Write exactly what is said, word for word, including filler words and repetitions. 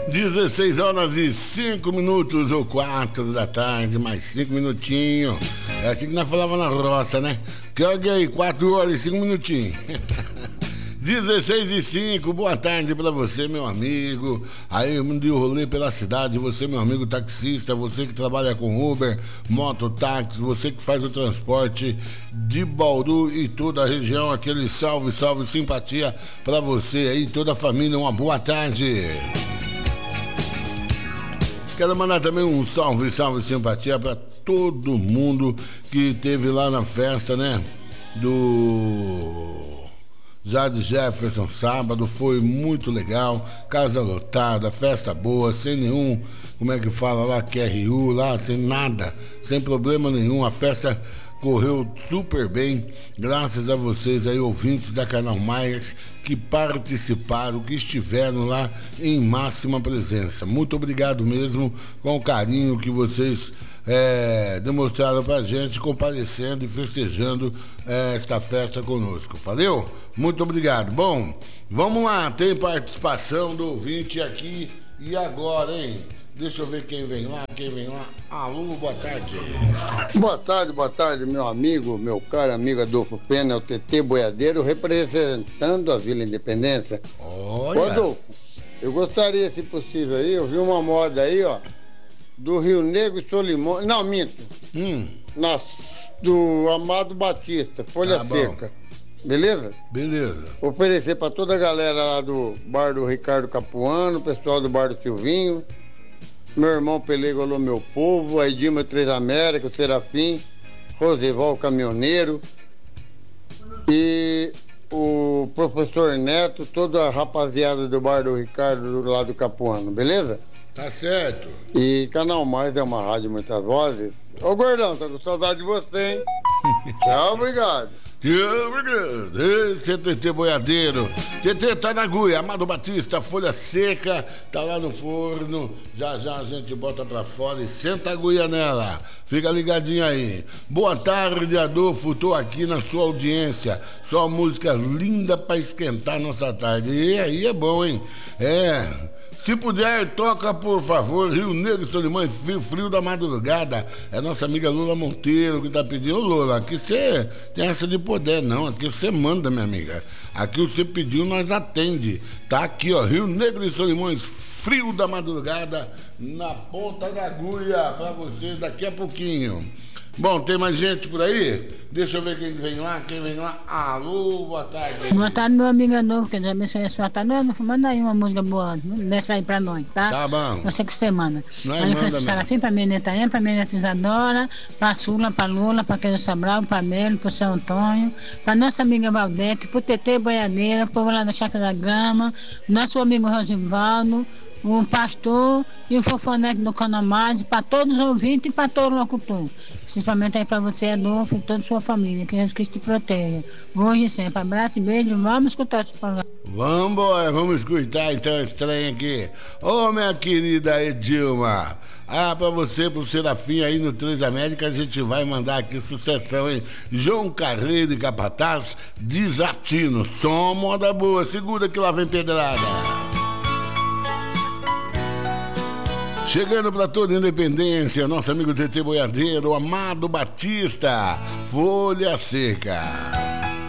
dezesseis horas e cinco minutos, ou quatro da tarde, mais cinco minutinhos. É assim que nós falava na roça, né? Que olha aí, quatro horas e cinco minutinhos. dezesseis e cinco, boa tarde pra você, meu amigo. Aí, um dia rolê pela cidade, você, meu amigo taxista, você que trabalha com Uber, mototáxi, você que faz o transporte de Bauru e toda a região, aquele salve, salve, simpatia pra você aí, toda a família, uma boa tarde. Quero mandar também um salve, salve, simpatia pra todo mundo que teve lá na festa, né, do Jade Jefferson, sábado, foi muito legal, casa lotada, festa boa, sem nenhum, como é que fala lá, Q R U lá, sem nada, sem problema nenhum, a festa correu super bem, graças a vocês aí, ouvintes da Canal Mais, que participaram, que estiveram lá em máxima presença. Muito obrigado mesmo, com o carinho que vocês é, demonstraram pra gente, comparecendo e festejando é, esta festa conosco. Valeu? Muito obrigado. Bom, vamos lá, tem participação do ouvinte aqui e agora, hein? Deixa eu ver quem vem lá, quem vem lá. Alô, boa tarde. Boa tarde, boa tarde, meu amigo, meu caro amigo Adolfo Pena, o T T Boiadeiro, representando a Vila Independência. Olha. Ô, Adolfo, eu gostaria, se possível aí, eu vi uma moda aí, ó, do Rio Negro e Solimões, não, minto, Hum. Nas, do Amado Batista, Folha Tá Seca. Beleza? Beleza. Oferecer pra toda a galera lá do bar do Ricardo Capuano, o pessoal do bar do Silvinho, meu irmão Pelego, alô meu povo, a Edilma Três América, o Serafim, Rosival Caminhoneiro e o professor Neto, toda a rapaziada do bar do Ricardo do lado do Capuano, beleza? Tá certo. E Canal Mais é uma rádio muitas vozes. Ô Gordão, tô com saudade de você, hein? Tchau, obrigado. Esse é T T Boiadeiro. T T tá na agulha, Amado Batista, Folha Seca, tá lá no forno. Já já a gente bota pra fora e senta a agulha nela. Fica ligadinho aí. Boa tarde, Adolfo. Tô aqui na sua audiência. Só música linda pra esquentar nossa tarde. E aí é bom, hein? É. Se puder, toca, por favor, Rio Negro e Solimões, frio, frio da madrugada. É nossa amiga Lula Monteiro que tá pedindo. Ô, Lula, aqui você tem essa de poder, não. Aqui você manda, minha amiga. Aqui você pediu, nós atende. Tá aqui, ó, Rio Negro e Solimões, frio da madrugada, na ponta da agulha, pra vocês daqui a pouquinho. Bom, tem mais gente por aí? Deixa eu ver quem vem lá, quem vem lá. Alô, boa tarde. Boa tarde, meu amigo novo, que já me conhece boa tarde. Não, manda aí uma música boa, dessa aí pra nós, tá? Tá bom. Você que você manda. Não é, aí manda pra Sarafim, pra minha neta Ian, pra minha neta Isadora, pra Sula, pra Lula, pra Queijo Sobral, pra Melo, pro São Antônio, pra nossa amiga Valdete, pro T T Boiadeira, pro povo lá da Chácara da Grama, nosso amigo Rosivaldo, um pastor e o fofonete do Canamás, para todos os ouvintes e para todo o locutor. Principalmente aí para você, Adolfo, e toda a sua família. Que Jesus Cristo te proteja. Hoje e sempre. Abraço e beijo. Vamos escutar esse programa. Vamos embora, vamos escutar então esse trem aqui. Ô, minha querida Edilma. Ah, pra você, pro Serafim aí no Três Américas, a gente vai mandar aqui sucessão, hein? João Carreiro e Capataz, Desatino. Som, moda boa. Segura que lá vem pedrada. Chegando para toda a Independência, nosso amigo T T Boiadeiro, Amado Batista, Folha Seca.